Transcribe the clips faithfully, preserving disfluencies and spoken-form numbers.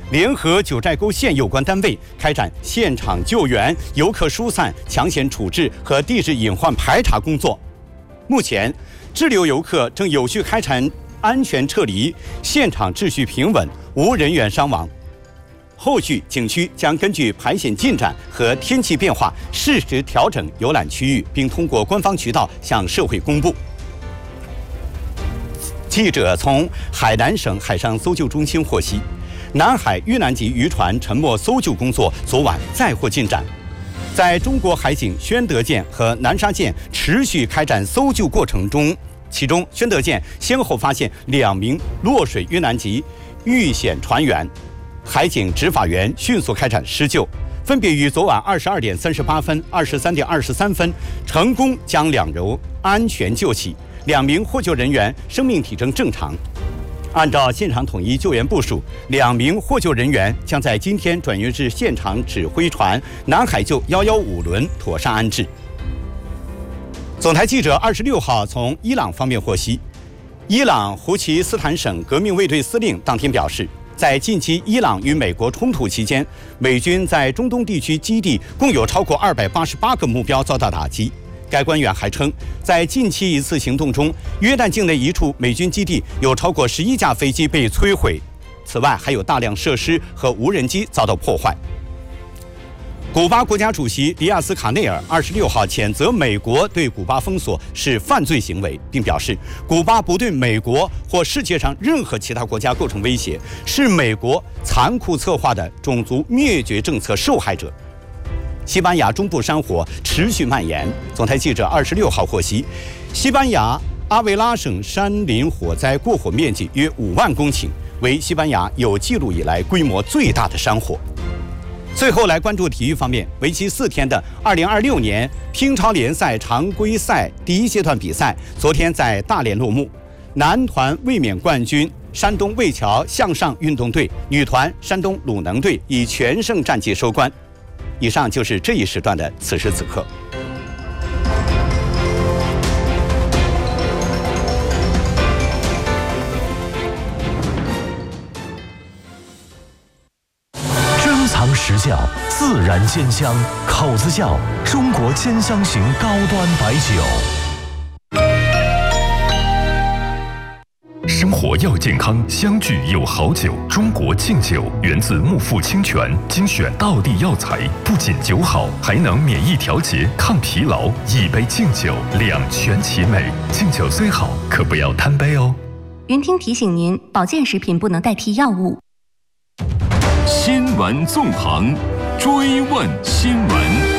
联合九寨沟县有关单位开展现场救援、游客疏散、抢险处置和地质隐患排查工作。目前，滞留游客正有序开展安全撤离，现场秩序平稳，无人员伤亡。后续景区将根据排险进展和天气变化，适时调整游览区域，并通过官方渠道向社会公布。记者从海南省海上搜救中心获悉，南海遇难级渔船沉没搜救工作昨晚再获进展。在中国海警宣德舰和南沙舰持续开展搜救过程中，其中宣德舰先后发现两名落水遇难级遇险船员，海警执法员迅速开展施救，分别于昨晚二十二点三十八分、二十三点二十三分成功将两人安全救起。两名获救人员生命体征正常。按照现场统一救援部署，两名获救人员将在今天转运至现场指挥船南海救一一五轮妥善安置。总台记者二十六号从伊朗方面获悉，伊朗胡齐斯坦省革命卫队司令当天表示，在近期伊朗与美国冲突期间，美军在中东地区基地共有超过二百八十八个目标遭到打击。该官员还称，在近期一次行动中，约旦境内一处美军基地有超过十一架飞机被摧毁，此外还有大量设施和无人机遭到破坏。古巴国家主席迪亚斯卡内尔二十六号谴责美国对古巴封锁是犯罪行为，并表示古巴不对美国或世界上任何其他国家构成威胁，是美国残酷策划的种族灭绝政策受害者。西班牙中部山火持续蔓延。总台记者二十六号获悉，西班牙阿维拉省山林火灾过火面积约五万公顷，为西班牙有记录以来规模最大的山火。最后来关注体育方面，为期四天的二零二六年乒超联赛常规赛第一阶段比赛昨天在大连落幕，男团卫冕冠军山东魏桥向上运动队，女团山东鲁能队以全胜战绩收官。以上就是这一时段的此时此刻。 珍藏实窖，自然煎香，口子窖，中国煎香型高端白酒。 生活要健康，相聚有好酒。中国敬酒源自木富清泉，精选道地药材，不仅酒好，还能免疫调节、抗疲劳。一杯敬酒，两全其美。敬酒虽好，可不要贪杯哦。 云听提醒您，保健食品不能代替药物。 新闻纵横，追问新闻。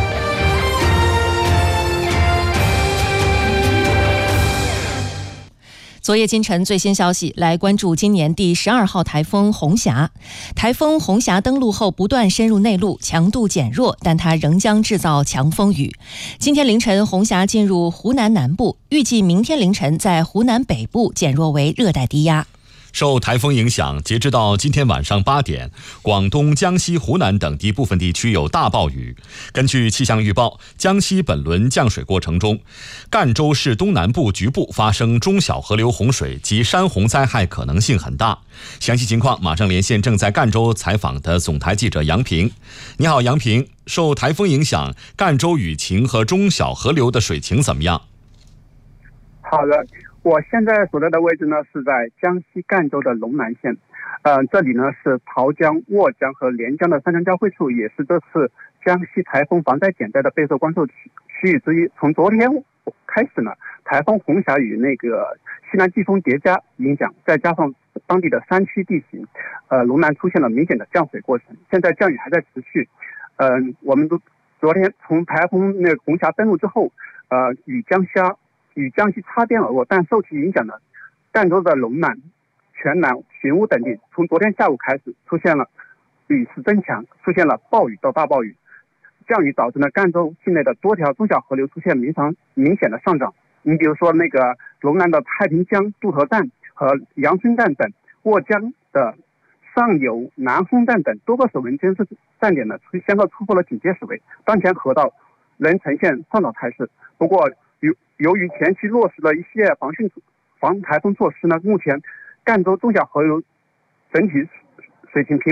昨夜今晨最新消息，来关注今年第十二号台风红霞。台风红霞登陆后不断深入内陆，强度减弱，但它仍将制造强风雨。今天凌晨，红霞进入湖南南部，预计明天凌晨在湖南北部减弱为热带低压。 受台风影响，截至到今天晚上八点，广东、江西、湖南等地部分地区有大暴雨。根据气象预报，江西本轮降水过程中，赣州市东南部局部发生中小河流洪水及山洪灾害可能性很大。详细情况马上连线正在赣州采访的总台记者杨平。你好，杨平，受台风影响，赣州雨情和中小河流的水情怎么样？ 好的。我现在所在的位置呢是在江西赣州的龙南县，呃，这里呢是桃江、沃江和连江的三江交汇处，也是这次江西台风防灾减灾的备受关注区区域之一。从昨天开始呢，台风红霞与那个西南季风叠加影响，再加上当地的山区地形，呃，龙南出现了明显的降水过程，现在降雨还在持续。嗯、呃，我们都昨天从台风那个红霞登陆之后，呃，与江西。与江西擦边而过，但受其影响呢，赣州的龙南、全南、寻乌等地从昨天下午开始出现了雨势增强，出现了暴雨到大暴雨。降雨导致呢赣州境内的多条中小河流出现明常明显的上涨。你比如说那个龙南的太平江渡河站和阳春站等，沃江的上游南丰站等多个水文监测站点呢先后突破了警戒水位，当前河道仍呈现上涨态势。不过由由于前期落实了一系列防汛防台风措施呢，目前赣州中小河流整体水情平